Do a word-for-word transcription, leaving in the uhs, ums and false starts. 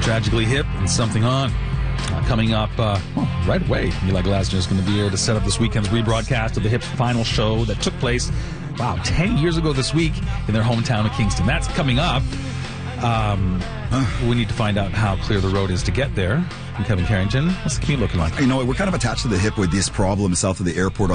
Tragically Hip and Something On. Uh, coming up uh, well, right away, Eli Glasner is going to be here to set up this weekend's rebroadcast of the Hip's final show that took place, wow, ten years ago this week in their hometown of Kingston. That's coming up. Um, we need to find out how clear the road is to get there. From Kevin Carrington, what's the commute looking like? You know, we're kind of attached to the Hip with this problem south of the airport